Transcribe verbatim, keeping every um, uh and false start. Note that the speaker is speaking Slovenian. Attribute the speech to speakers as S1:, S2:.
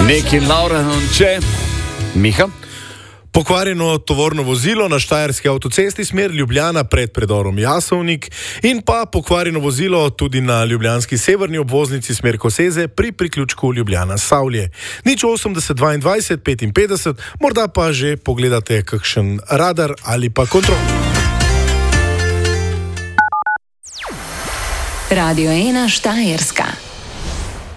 S1: Neki Laura, če Miha.
S2: Pokvarjeno tovorno vozilo na štajerski avtocesti smer Ljubljana pred predorom Jasovnik in pa pokvarjeno vozilo tudi na ljubljanski severni obvoznici smer Koseze pri priključku Ljubljana-Savlje. Nič osemdeset dvaindvajset petinpetdeset, morda pa že pogledate kakšen radar ali pa kontrol.
S3: Radio ena Štajerska.